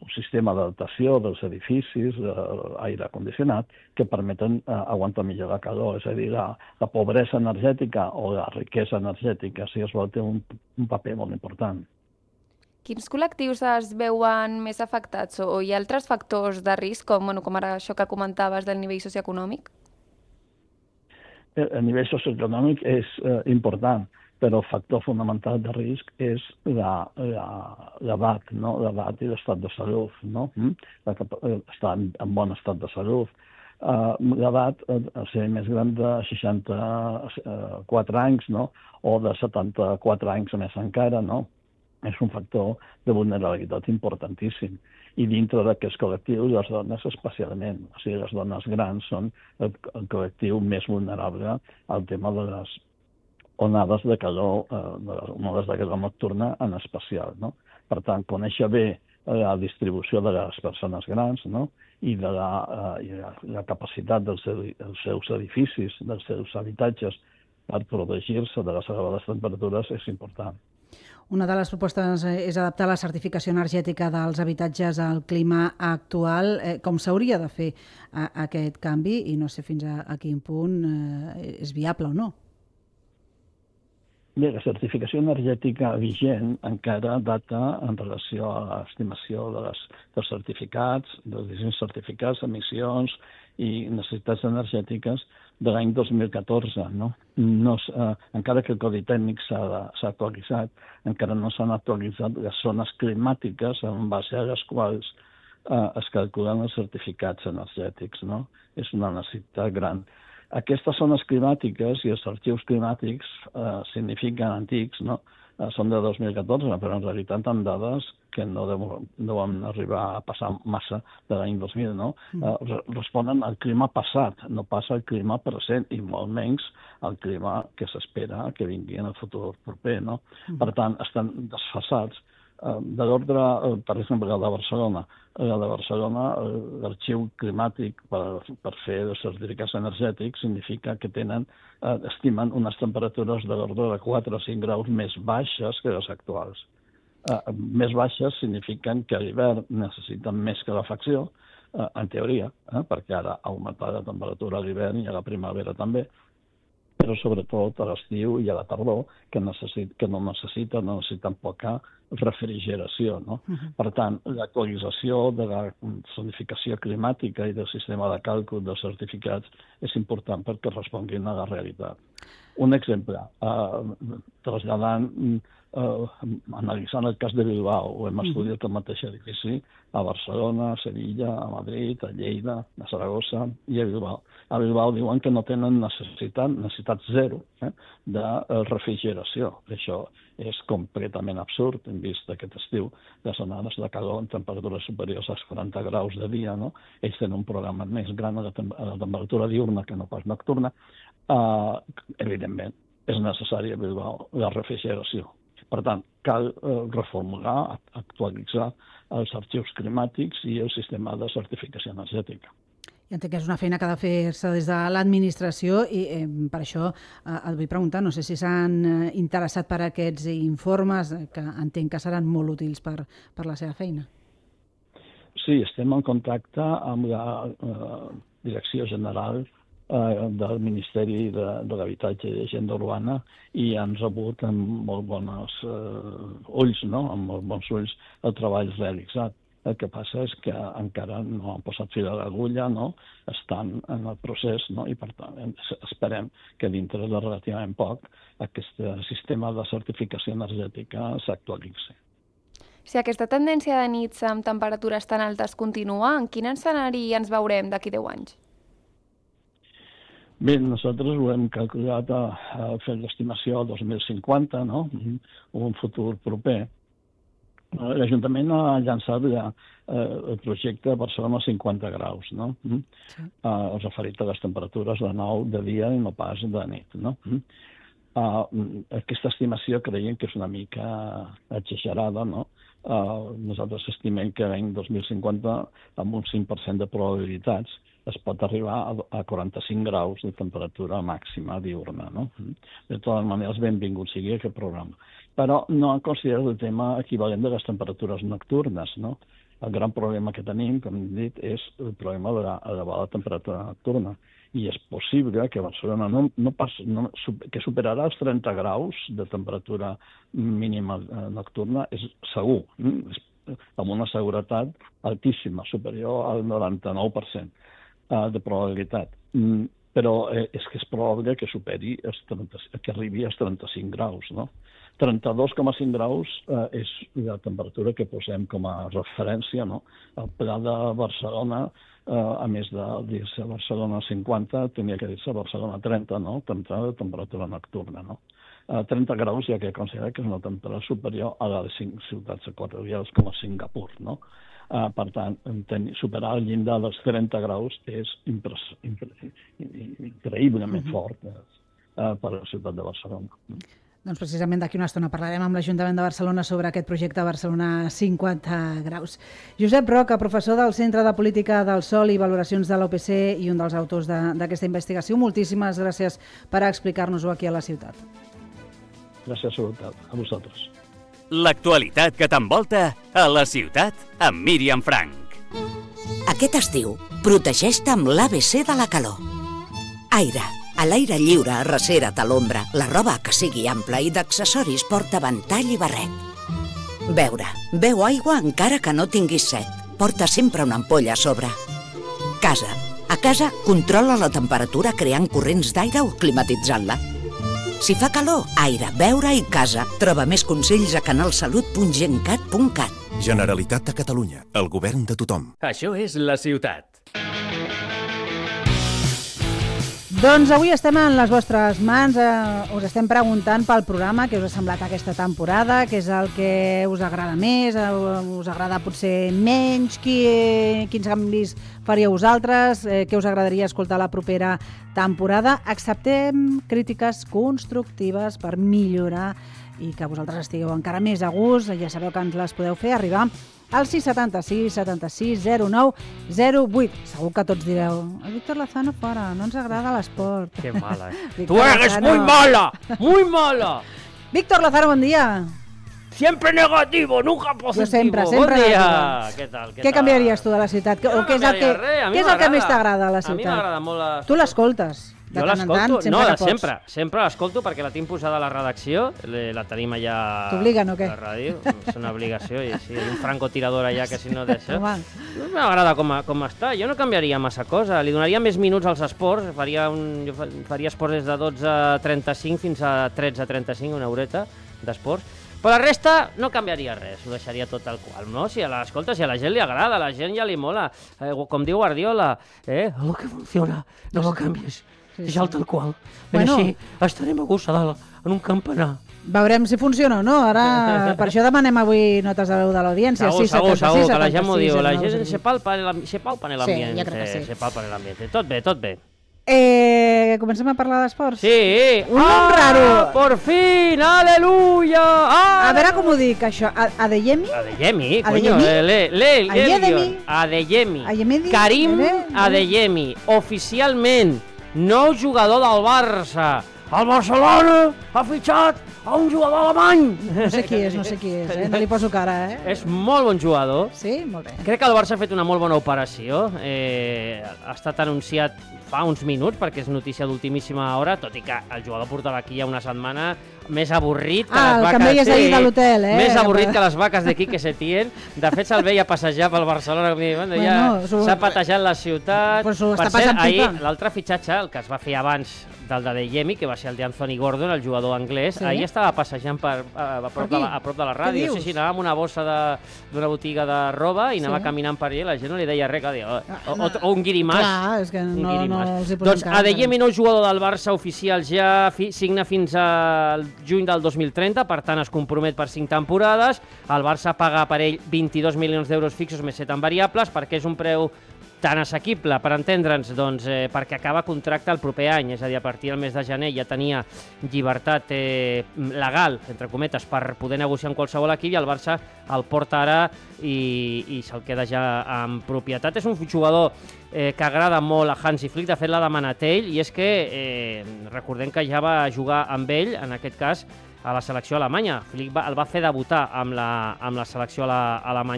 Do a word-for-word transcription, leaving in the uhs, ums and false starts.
sistema d'adaptació dels edificis, aire condicionat, que permeten uh, aguantar millor la calor. És a dir, la, la pobresa energètica o la riquesa energètica, si es vol, té un, un paper molt important. Quins col·lectius es veuen més afectats o hi ha altres factors de risc, com, bueno, com ara això que comentaves del nivell socioeconòmic? El nivell socioeconòmic és uh, important, però el factor fonamental de risc és l'edat, no? L'edat i l'estat de salut, no? La, estar en, en bon estat de salut. Uh, l'edat, uh, ser més gran de seixanta-quatre anys, no? O de setanta-quatre anys més encara, no? És un factor de vulnerabilitat importantíssim. I dintre d'aquests col·lectius, les dones especialment. O sigui, les dones grans són el, el col·lectiu més vulnerable al tema de les onades de calor, eh, onades de calor nocturna en especial, no? Per tant, conèixer bé la distribució de les persones grans, no? I de la, eh, i la, la capacitat dels, dels seus edificis, dels seus habitatges per protegir-se de les elevades temperatures és important. Una de les propostes és adaptar la certificació energètica dels habitatges al clima actual. Com s'hauria de fer aquest canvi? I no sé fins a, a quin punt és viable o no. Bé, la certificació energètica vigent encara data en relació a l'estimació de les, dels certificats, dels distints certificats, emissions i necessitats energètiques de l'any dos mil catorze. No? No, eh, encara que el codi tècnic s'ha actualitzat, encara no s'han actualitzat les zones climàtiques en base a les quals eh, es calculen els certificats energètics. No? És una necessitat gran. Aquestes zones climàtiques i els arxius climàtics eh, signifiquen antics, no? Eh, són de dos mil catorze, però en realitat amb dades que no deuen, deuen arribar a passar massa de l'any dos mil, no? Eh, responen al clima passat, no passa al clima present i molt menys al clima que s'espera que vingui en el futur proper, no? Per tant, estan desfasats. De l'ordre, per exemple, el de Barcelona. El de Barcelona, l'arxiu climàtic per, per fer els certificats energètics significa que tenen, estimen unes temperatures de l'ordre de quatre o cinc graus més baixes que les actuals. Uh, més baixes signifiquen que a l'hivern necessiten més calefacció, uh, en teoria, eh, perquè ara ha augmentat la temperatura a l'hivern i a la primavera també, però sobretot a l'estiu i a la tardor, que, necessit, que no necessiten, no necessiten poca refrigeració. No? Uh-huh. Per tant, l'actualització de la zonificació climàtica i del sistema de càlcul dels certificats és important perquè responguin a la realitat. Un exemple, eh, traslladant, eh, analitzant el cas de Bilbao, ho hem estudiat el mateix edifici a Barcelona, a Sevilla, a Madrid, a Lleida, a Saragossa i a Bilbao. A Bilbao diuen que no tenen necessitat, necessitat zero eh, de refrigeració. Això és completament absurd, hem vist aquest estiu les onades de calor en temperatures superiors als quaranta graus de dia, no? Ells tenen un programa més gran a la, tem a la temperatura diurna que no pas nocturna. Uh, evidentment, és necessària a Bilbao la refrigeració. Per tant, cal uh, reformular, actualitzar els arxius climàtics i el sistema de certificació energètica. I entenc que és una feina que ha de fer-se des de l'administració i eh, per això eh, et vull preguntar, no sé si s'han eh, interessat per aquests informes, eh, que entenc que seran molt útils per, per la seva feina. Sí, estem en contacte amb la eh, Direcció General eh, del Ministeri de, de l'Habitatge i Agenda Urbana i han rebut amb molt bons eh, ulls, no? amb molt bons ulls el treball realitzat. El que passa és que encara no han posat fil a l'agulla, no? Estan en el procés, no? I per tant esperem que dintre de relativament poc aquest sistema de certificació energètica s'actualitzi. Si aquesta tendència de nits amb temperatures tan altes continua, en quin escenari ens veurem d'aquí deu anys? Bé, nosaltres ho hem calculat a, a fer l'estimació dos mil cinquanta, no? Un futur proper. L'Ajuntament ha llançat ja, eh, el projecte Barcelona cinquanta graus, no? Sí. Eh, referit a les temperatures de nou de dia i no pas de nit, no? Uh, aquesta estimació creiem que és una mica exagerada, no? Uh, nosaltres estimem que l'any dos mil cinquanta, amb un cinc per cent de probabilitats, es pot arribar a quaranta-cinc graus de temperatura màxima diurna, no? De totes maneres, benvingut sigui aquest programa. però no han considerat el tema equivalent de les temperatures nocturnes, no? El gran problema que tenim, com hem dit, és el problema de l'elevada temperatura nocturna. I és possible que Barcelona no, no pas, no, que superarà els trenta graus de temperatura mínima nocturna, és segur, amb una seguretat altíssima, superior al noranta-nou per cent de probabilitat. Però és que és probable que superi, els trenta, que arribi als trenta-cinc graus, no? trenta-dos coma cinc graus eh, és la temperatura que posem com a referència, no? El Pla de Barcelona, eh, a més de dir-se Barcelona cinquanta, tenia que dir-se Barcelona trenta, no? trenta de temperatura nocturna, no? Eh, trenta graus ja que considera que és una temperatura superior a la de cinc ciutats equatorials com a Singapur, no? Uh, per tant, superar el llindar dels trenta graus és impres, impre, increïblement uh-huh. fort uh, per a la ciutat de Barcelona. Doncs precisament d'aquí una estona parlarem amb l'Ajuntament de Barcelona sobre aquest projecte Barcelona cinquanta graus. Josep Roca, professor del Centre de Política del Sòl i Valoracions de l'O P C i un dels autors d'aquesta investigació, moltíssimes gràcies per explicar-nos-ho aquí a la ciutat. Gràcies a vosaltres. L'actualitat que t'envolta a la ciutat amb Míriam Frank. Aquest estiu, protegeix-te amb l'A B C de la calor. Aire. A l'aire lliure, arrecera't a l'ombra. La roba que sigui ampla i d'accessoris porta ventall i barret. Beure. Beu aigua encara que no tinguis set. Porta sempre una ampolla a sobre. Casa. A casa, controla la temperatura creant corrents d'aire o climatitzant-la. Si fa calor, aire, beure i casa. Troba més consells a canalsalut punt gencat punt cat. Generalitat de Catalunya, el govern de tothom. Això és la ciutat. Doncs avui estem en les vostres mans, eh, us estem preguntant pel programa, què us ha semblat aquesta temporada, què és el que us agrada més, eh, us agrada potser menys, qui, quins canvis faríeu vosaltres, eh, què us agradaria escoltar la propera temporada. Acceptem crítiques constructives per millorar i que vosaltres estigueu encara més a gust, ja sabeu que ens les podeu fer arribar al sis setanta sis setanta sis zero nou zero vuit. Segur que tots direu, el Víctor Lozano fora, no ens agrada l'esport. Que mala, eh? Tú eres muy mala, muy mala. Víctor Lozano, bon dia. Siempre negativo, nunca positivo. Jo sempre, sempre bon dia. negativo. Què tal, què què tal? canviaries tu de la ciutat? No o què és el que, res, què és el que més t'agrada a la ciutat? A mi m'agrada molt la... Tu l'escoltes? De jo tant en tant, l'escolto, sempre no, que de pots. sempre, sempre l'escolto perquè la tinc posada a la redacció, la tenim allà T'obliguen o què? a la ràdio, és una obligació, i sí, hi ha un francotirador allà que si no d'això. Home. M'agrada com, a, com està, jo no canviaria massa cosa, li donaria més minuts als esports, faria, un, jo faria esports des de dotze a trenta-cinc fins a tretze a trenta-cinc, una horeta d'esports. Però la resta no canviaria res, ho deixaria tot tal qual, no? Si a l'escolta, si a la gent li agrada, a la gent ja li mola. Eh, com diu Guardiola, eh? Lo que funciona, no lo canvies, sí, deixa'l sí. tal qual. Bueno, així estarem a gust a dalt, en un campanar. Veurem si funciona o no. Ara, per això demanem avui notes de veu de l'audiència. Segur, sí, segur, setanta-sis, segur, que la gent m'ho diu. La gent setanta-sis. se palpa en l'ambient. Sí, jo crec que sí. Se palpa en l'ambient. Tot bé, tot bé. Eh, comencem a parlar d'esports? Sí! Un nom raro! Por fin! Aleluia! A veure com ho dic, això. Adeyemi? Adeyemi, coño. Adeyemi? Le, le, le, Adeyemi? Adeyemi. Adeyemi? Karim Adeyemi? Adeyemi. Oficialment, nou jugador del Barça. El Barcelona ha fitxat a un jugador alemany. No sé qui és, no sé qui és, eh? No li poso cara, eh? És molt bon jugador. Sí? Molt bé. Crec que el Barça ha fet una molt bona operació. Eh, ha estat anunciat fa uns minuts, perquè és notícia d'ultimíssima hora, tot i que el jugador portava aquí ja una setmana més avorrit que ah, les vaques... Ah, el que em veies ahir de l'hotel, eh? Més avorrit que les vaques de Quique Setién. De fet, se'l veia passejar pel Barcelona, com dient, bueno, ja Bueno, s'ha patejat la ciutat. Però s'ho Per està cert, passant ahir, pipa. l'altre fitxatge, el que es va fer abans del de Adeyemi, que va ser el d'Anthony Gordon, el jugador anglès, Sí? ahir estava passejant per, a, a, prop de la, a prop de la ràdio. dius? Sí, sí, anava amb una bossa de- d'una botiga de roba i anava Sí? caminant per allà i la gent no li deia res, que deia, o, o, no. o un guirimàs. Clar, és que Un no, no guirimàs. els hi posem Doncs cara. Adeyemi, nou jugador del Barça oficial ja, fi, signa fins al juny del dos mil trenta, per tant es compromet per cinc temporades. El Barça paga per ell vint-i-dos milions d'euros fixos més set en variables, perquè és un preu tan assequible, per entendre'ns, doncs, eh, perquè acaba contracte el proper any, és a dir, a partir del mes de gener ja tenia llibertat eh, legal, entre cometes, per poder negociar amb qualsevol equip, i el Barça el porta ara i, i se'l queda ja en propietat. És un jugador eh, que agrada molt a Hansi Flick, de fet l'ha demanat ell, i és que eh, recordem que ja va jugar amb ell, en aquest cas, a la selecció alemanya. Flick va, el va fer debutar amb la, amb la selecció ale, alemanya